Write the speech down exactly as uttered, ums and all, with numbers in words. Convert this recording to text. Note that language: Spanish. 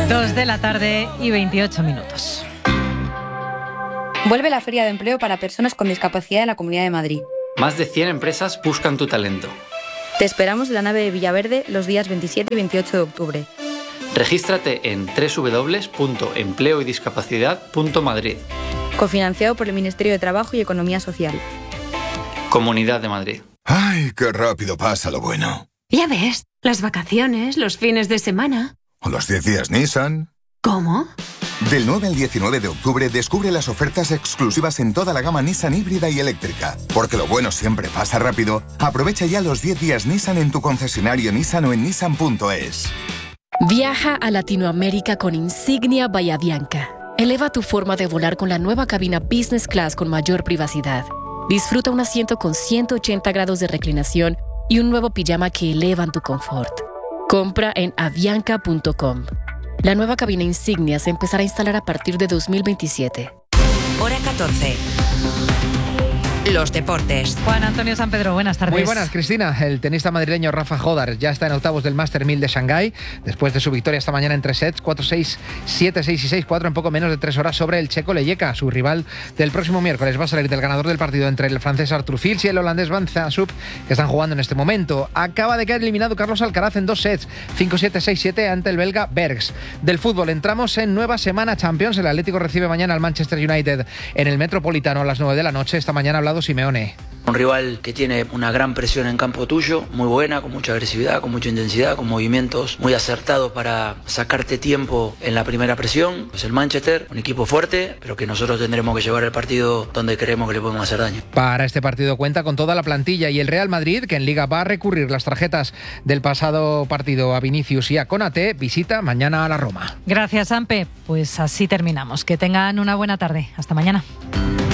Dos de la tarde y veintiocho minutos. Vuelve la Feria de Empleo para personas con discapacidad en la Comunidad de Madrid. Más de cien empresas buscan tu talento. Te esperamos en la nave de Villaverde los días veintisiete y veintiocho de octubre. Regístrate en doble u doble u doble u punto empleo y discapacidad punto madrid. Cofinanciado por el Ministerio de Trabajo y Economía Social. Comunidad de Madrid. ¡Ay, qué rápido pasa lo bueno! Ya ves, las vacaciones, los fines de semana. ¿O los diez días Nissan? ¿Cómo? Del nueve al diecinueve de octubre descubre las ofertas exclusivas en toda la gama Nissan híbrida y eléctrica. Porque lo bueno siempre pasa rápido. Aprovecha ya los diez días Nissan en tu concesionario Nissan o en nissan punto es. Viaja a Latinoamérica con Insignia Bahía Bianca. Eleva tu forma de volar con la nueva cabina Business Class con mayor privacidad. Disfruta un asiento con ciento ochenta grados de reclinación y un nuevo pijama que elevan tu confort. Compra en avianca punto com. La nueva cabina Insignia se empezará a instalar a partir de dos mil veintisiete. Hora catorce. Los deportes. Juan Antonio San Pedro, buenas tardes. Muy buenas, Cristina. El tenista madrileño Rafa Jodar ya está en octavos del Master mil de Shanghái, después de su victoria esta mañana en tres sets, cuatro seis, siete seis y seis cuatro en poco menos de tres horas sobre el checo Leyeka, su rival del próximo miércoles. Va a salir del ganador del partido entre el francés Arthur Fils y el holandés Van Zandt, que están jugando en este momento. Acaba de quedar eliminado Carlos Alcaraz en dos sets, cinco siete, seis siete ante el belga Bergs. Del fútbol entramos en nueva semana Champions. El Atlético recibe mañana al Manchester United en el Metropolitano a las nueve de la noche. Esta mañana ha hablado Simeone. Un rival que tiene una gran presión en campo tuyo, muy buena, con mucha agresividad, con mucha intensidad, con movimientos muy acertados para sacarte tiempo en la primera presión. Es el Manchester, un equipo fuerte, pero que nosotros tendremos que llevar el partido donde creemos que le podemos hacer daño. Para este partido cuenta con toda la plantilla y el Real Madrid, que en Liga va a recurrir las tarjetas del pasado partido a Vinicius y a Konaté, visita mañana a la Roma. Gracias, Ampe. Pues así terminamos. Que tengan una buena tarde. Hasta mañana.